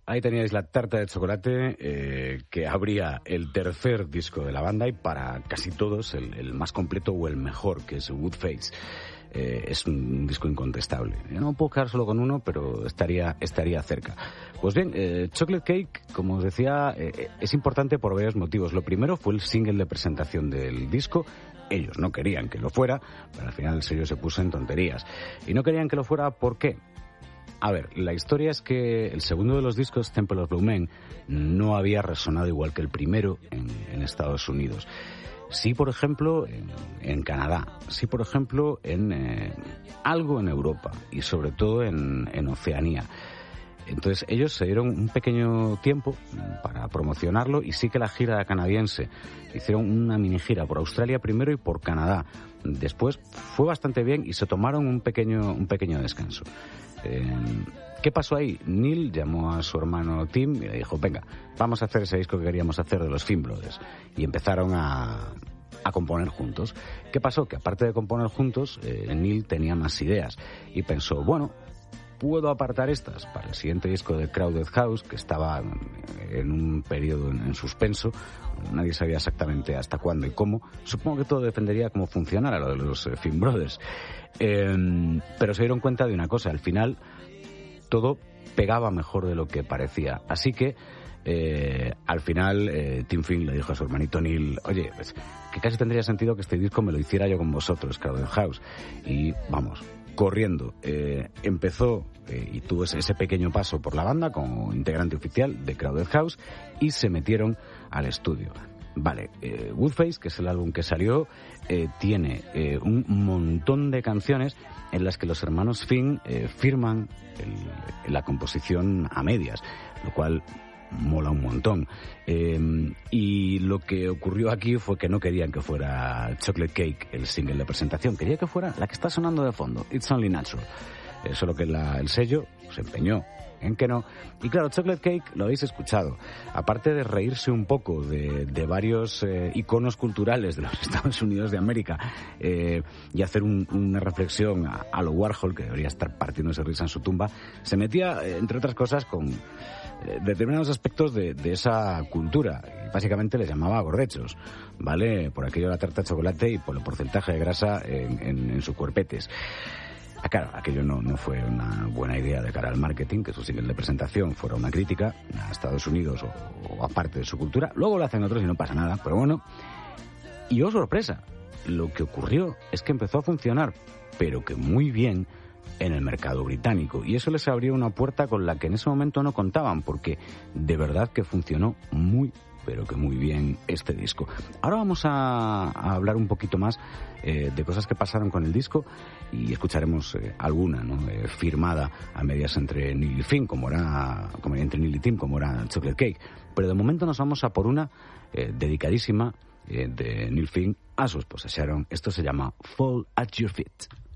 ahí teníais la tarta de chocolate que abría el tercer disco de la banda y para casi todos el más completo o el mejor, que es Woodface. Es un disco incontestable. Yo no puedo quedar solo con uno, pero estaría cerca. Pues bien, Chocolate Cake, como os decía, es importante por varios motivos. Lo primero fue el single de presentación del disco. Ellos no querían que lo fuera, pero al final el sello se puso en tonterías. Y no querían que lo fuera, ¿por qué? A ver, la historia es que el segundo de los discos, Temple of Blue Men, no había resonado igual que el primero en Estados Unidos. Sí, por ejemplo, en Canadá. Sí, por ejemplo, en algo en Europa y sobre todo en Oceanía. Entonces ellos se dieron un pequeño tiempo para promocionarlo y sí que la gira canadiense hicieron una mini gira por Australia primero y por Canadá. Después fue bastante bien y se tomaron un pequeño descanso. ¿Qué pasó ahí? Neil llamó a su hermano Tim y le dijo, venga, vamos a hacer ese disco que queríamos hacer de los Finn Brothers. Y empezaron a componer juntos. ¿Qué pasó? Que aparte de componer juntos, Neil tenía más ideas y pensó, bueno, puedo apartar estas para el siguiente disco de Crowded House, que estaba en un periodo en suspenso. Nadie sabía exactamente hasta cuándo y cómo. Supongo que todo dependería de cómo funcionara lo de los Finn Brothers. Pero se dieron cuenta de una cosa, al final todo pegaba mejor de lo que parecía. Así que al final Tim Finn le dijo a su hermanito Neil, oye, pues, que casi tendría sentido que este disco me lo hiciera yo con vosotros, Crowded House. Y vamos, corriendo, empezó y tuvo ese pequeño paso por la banda como integrante oficial de Crowded House y se metieron al estudio. Vale, Woodface, que es el álbum que salió, tiene un montón de canciones en las que los hermanos Finn firman la composición a medias, lo cual mola un montón. Y lo que ocurrió aquí fue que no querían que fuera Chocolate Cake el single de presentación, quería que fuera la que está sonando de fondo, It's Only Natural. Solo que el sello se empeñó en que no. Y claro, Chocolate Cake lo habéis escuchado. Aparte de reírse un poco de varios iconos culturales de los Estados Unidos de América y hacer una reflexión a lo Warhol, que debería estar partiéndose risa en su tumba, se metía, entre otras cosas, con determinados aspectos de esa cultura. Y básicamente les llamaba gordechos, ¿vale? Por aquello de la tarta de chocolate y por el porcentaje de grasa en sus cuerpetes. Claro, aquello no fue una buena idea de cara al marketing, que su single de presentación fuera una crítica a Estados Unidos o a parte de su cultura. Luego lo hacen otros y no pasa nada, pero bueno. Y oh sorpresa, lo que ocurrió es que empezó a funcionar, pero que muy bien, en el mercado británico. Y eso les abrió una puerta con la que en ese momento no contaban, porque de verdad que funcionó muy pero que muy bien este disco. Ahora vamos a hablar un poquito más de cosas que pasaron con el disco y escucharemos alguna, ¿no? Firmada a medias entre Neil y Finn, entre Neil y Tim, como era Chocolate Cake. Pero de momento nos vamos a por una dedicadísima de Neil Finn a su esposa Sharon. Esto se llama Fall at Your Feet.